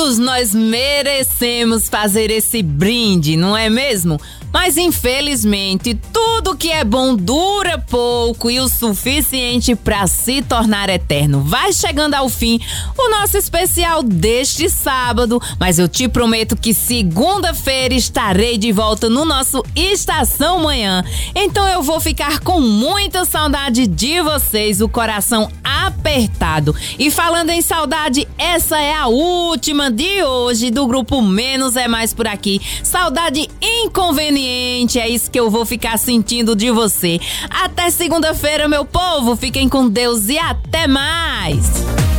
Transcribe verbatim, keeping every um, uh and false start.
Todos nós merecemos fazer esse brinde, não é mesmo? Mas infelizmente, tudo que é bom dura pouco e o suficiente para se tornar eterno. Vai chegando ao fim o nosso especial deste sábado, mas eu te prometo que segunda-feira estarei de volta no nosso Estação Manhã. Então eu vou ficar com muita saudade de vocês, o coração apertado. E falando em saudade, essa é a última de hoje do grupo Menos é Mais por aqui. Saudade inconveniente. É isso que eu vou ficar sentindo de você. Até segunda-feira, meu povo. Fiquem com Deus e até mais.